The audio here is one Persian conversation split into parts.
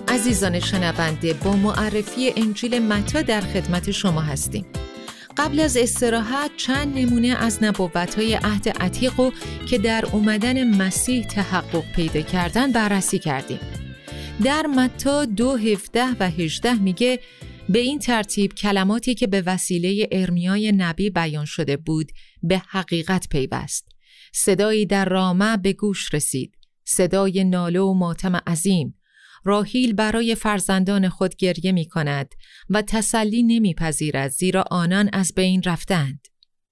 عزیزان شنونده، با معرفی انجیل متی در خدمت شما هستیم. قبل از استراحت چند نمونه از نبوت‌های عهد عتیق که در اومدن مسیح تحقق پیدا کردن بررسی کردیم. در متی 2:17 و 18 میگه به این ترتیب کلماتی که به وسیله ارمیای نبی بیان شده بود به حقیقت پیوست. صدایی در رامه به گوش رسید، صدای ناله و ماتم عظیم. راحیل برای فرزندان خود گریه می کند و تسلی نمی پذیرد زیرا آنان از بین رفتند.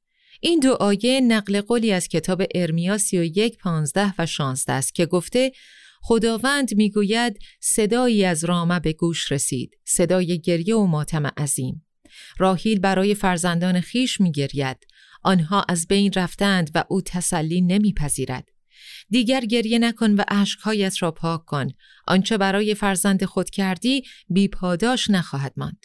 این دو آیه نقل قولی از کتاب ارمیا 31:15 و 16 است که گفته خداوند می گوید صدایی از رامه به گوش رسید، صدای گریه و ماتم عظیم. راحیل برای فرزندان خیش می گرید، آنها از بین رفتند و او تسلی نمی پذیرد. دیگر گریه نکن و اشک‌هایت را پاک کن، آنچه برای فرزند خود کردی بی پاداش نخواهد ماند.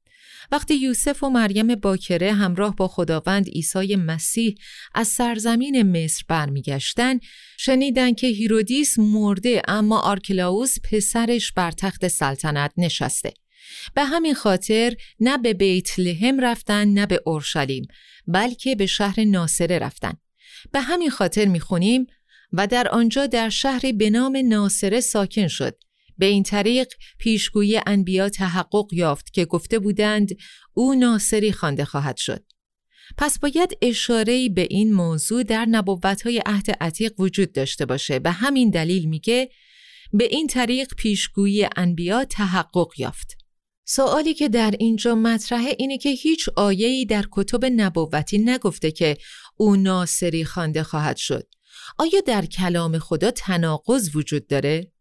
وقتی یوسف و مریم باکره همراه با خداوند عیسی مسیح از سرزمین مصر برمیگشتند، شنیدند که هیرودیس مرده اما آرکلاوس پسرش بر تخت سلطنت نشسته. به همین خاطر نه به بیت لحم رفتن نه به اورشلیم، بلکه به شهر ناصره رفتن. به همین خاطر میخونیم و در آنجا در شهری به نام ناصره ساکن شد. به این طریق پیشگویی انبیا تحقق یافت که گفته بودند او ناصری خوانده خواهد شد. پس باید اشاره‌ای به این موضوع در نبوت‌های عهد عتیق وجود داشته باشه. به همین دلیل میگه به این طریق پیشگویی انبیا تحقق یافت. سوالی که در اینجا مطرحه اینه که هیچ آیه‌ای در کتب نبوتی نگفته که او ناصری خوانده خواهد شد. آیا در کلام خدا تناقض وجود داره؟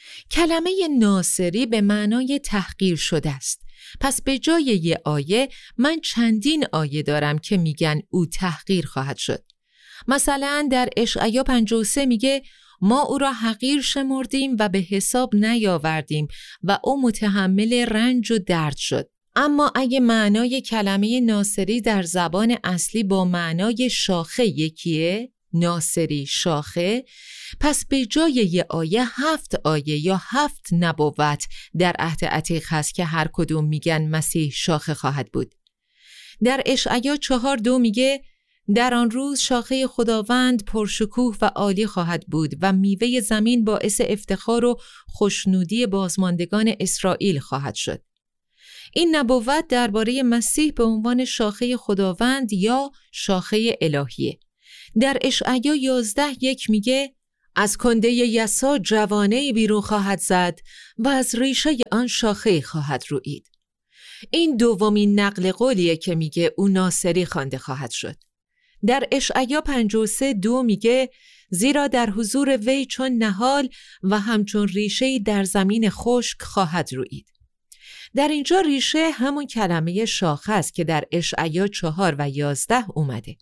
کلمه ناصری به معنای تحقیر شده است. پس به جای یه آیه من چندین آیه دارم که میگن او تحقیر خواهد شد. مثلا در اشعیا 53 میگه ما او را حقیر شمردیم و به حساب نیاوردیم و او متحمل رنج و درد شد. اما اگه معنای کلمه ناصری در زبان اصلی با معنای شاخه یکیه، ناصری شاخه، پس به جای یه آیه 7 آیه یا 7 نبوت در عهد عتیق هست که هر کدوم میگن مسیح شاخه خواهد بود. در اشعیا 4:2 میگه در آن روز شاخه خداوند پرشکوه و عالی خواهد بود و میوه زمین باعث افتخار و خوشنودی بازماندگان اسرائیل خواهد شد. این نبوت درباره مسیح به عنوان شاخه خداوند یا شاخه الهیه. در اشعیا 11:1 میگه از کنده یسوع جوانه بیرون خواهد زد و از ریشه آن شاخه خواهد رویید. این دومین نقل قولیه که میگه او ناصری خوانده خواهد شد. در اشعیا 53:2 میگه زیرا در حضور وی چون نهال و همچون ریشه‌ای در زمین خشک خواهد رویید. در اینجا ریشه همون کلمه شاخه است که در اشعیا 4 و 11 اومده.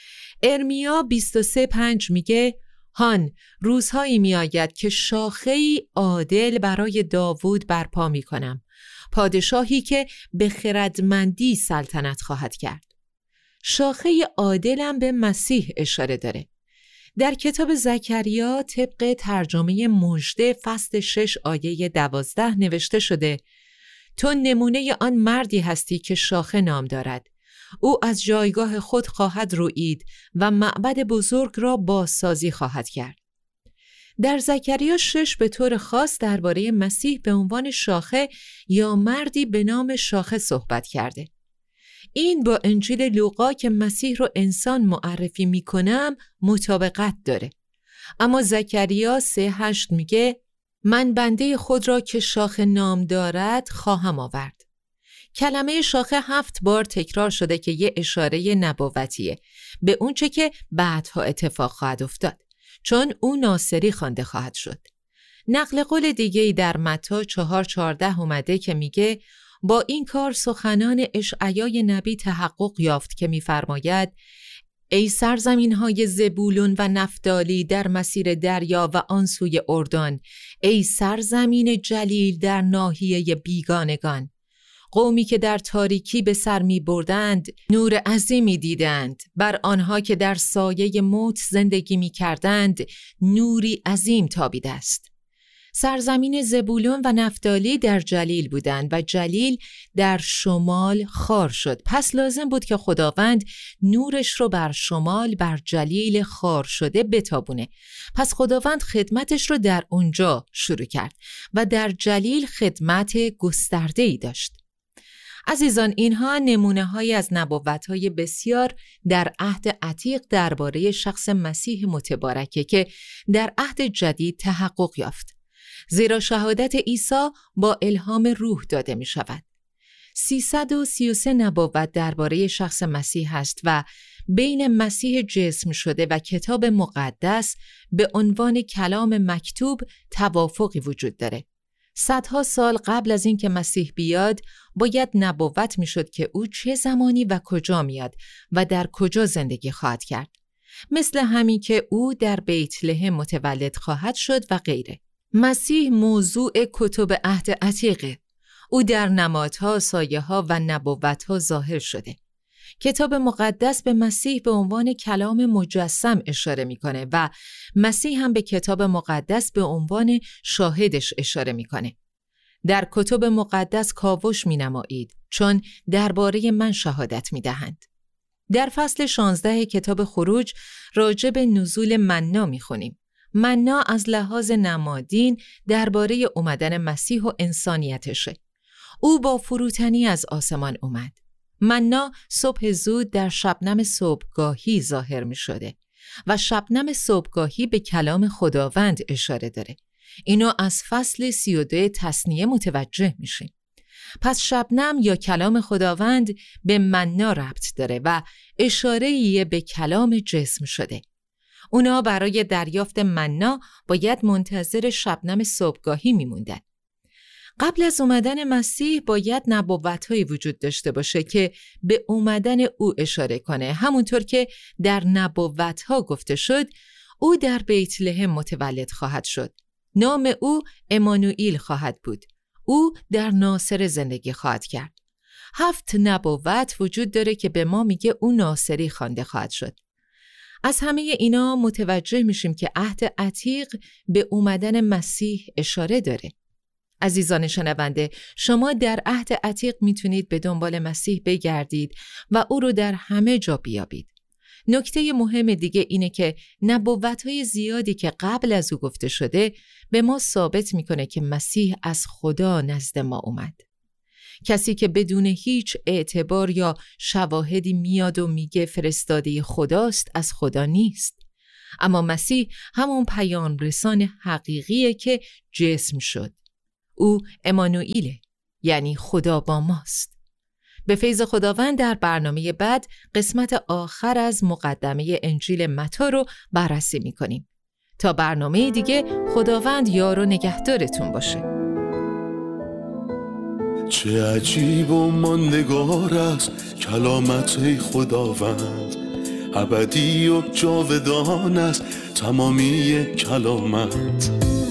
ارمیا 23:5 میگه هان روزهایی میآید که شاخه‌ای عادل برای داوود برپا میکنم، پادشاهی که به خردمندی سلطنت خواهد کرد. شاخه عادلم به مسیح اشاره داره. در کتاب زکریا طبق ترجمه مژده فصل 6 آیه 12 نوشته شده تو نمونه آن مردی هستی که شاخه نام دارد. او از جایگاه خود خواهد رویید و معبد بزرگ را بازسازی خواهد کرد. در زکریا 6 به طور خاص درباره مسیح به عنوان شاخه یا مردی به نام شاخه صحبت کرده. این با انجیل لوقا که مسیح رو انسان معرفی میکنم مطابقت داره. اما زکریا 3:8 میگه من بنده خود را که شاخه نام دارد خواهم آورد. کلمه شاخه 7 بار تکرار شده که یه اشاره نبوتیه به اونچه که بعدها اتفاق خواهد افتاد، چون او ناصری خوانده خواهد شد. نقل قول دیگه‌ای در متی 4:14 اومده که میگه با این کار سخنان اشعیای نبی تحقق یافت که می‌فرماید ای سرزمین‌های زبولون و نفتالی در مسیر دریا و آن سوی اردن، ای سرزمین جلیل در ناحیه بیگانگان، قومی که در تاریکی به سر می بردند نور عظیمی دیدند، بر آنها که در سایه موت زندگی می کردند نوری عظیم تابیده است. سرزمین زبولون و نفتالی در جلیل بودند و جلیل در شمال خار شد. پس لازم بود که خداوند نورش رو بر شمال، بر جلیل خار شده بتابونه. پس خداوند خدمتش رو در اونجا شروع کرد و در جلیل خدمت گسترده‌ای داشت. عزیزان، اینها نمونه‌هایی از نبوت‌های بسیار در عهد عتیق درباره شخص مسیح متبارکه که در عهد جدید تحقق یافت. زیرا شهادت عیسی با الهام روح داده می شود. 333 نبوت درباره شخص مسیح است و بین مسیح جسم شده و کتاب مقدس به عنوان کلام مکتوب توافقی وجود داره. صدها سال قبل از اینکه مسیح بیاد باید نبوت می شد که او چه زمانی و کجا میاد و در کجا زندگی خواهد کرد. مثل همین که او در بیت لحم متولد خواهد شد و غیره. مسیح موضوع کتب عهد عتیقه. او در نمادها، سایه‌ها و نبوت‌ها ظاهر شده. کتاب مقدس به مسیح به عنوان کلام مجسم اشاره میکنه و مسیح هم به کتاب مقدس به عنوان شاهدش اشاره میکنه. در کتب مقدس کاوش مینمایید چون درباره من شهادت میدهند. در فصل 16 کتاب خروج راجع به نزول منا میخونیم. منا از لحاظ نمادین درباره اومدن مسیح و انسانیتشه. او با فروتنی از آسمان اومد. منا صبح زود در شبنم صبحگاهی ظاهر می شده و شبنم صبحگاهی به کلام خداوند اشاره داره. اینو از فصل 32 تثنیه متوجه میشیم. پس شبنم یا کلام خداوند به منا ربط داره و اشاره‌ای به کلام جسم شده. اونا برای دریافت منا باید منتظر شبنم صبحگاهی میموندن. قبل از اومدن مسیح باید نبوت‌هایی وجود داشته باشه که به اومدن او اشاره کنه. همونطور که در نبوت‌ها گفته شد او در بیت لحم متولد خواهد شد. نام او امانوئیل خواهد بود. او در ناصره زندگی خواهد کرد. 7 نبوت وجود داره که به ما میگه او ناصری خوانده خواهد شد. از همه اینا متوجه میشیم که عهد عتیق به اومدن مسیح اشاره داره. عزیزان شنونده، شما در عهد عتیق میتونید به دنبال مسیح بگردید و او رو در همه جا بیابید. نکته مهم دیگه اینه که نبوت‌های زیادی که قبل از او گفته شده به ما ثابت میکنه که مسیح از خدا نزد ما اومد. کسی که بدون هیچ اعتبار یا شواهدی میاد و میگه فرستاده خداست از خدا نیست. اما مسیح همون پیام رسان حقیقیه که جسم شد. او امانوئیله، یعنی خدا با ماست. به فیض خداوند در برنامه بعد قسمت آخر از مقدمه انجیل متی رو بررسی می‌کنیم. تا برنامه دیگه خداوند یار و نگهدارتون باشه. چه عجیب و ماندگار است کلامت خداوند، ابدی و جاودان است تمامی کلامت.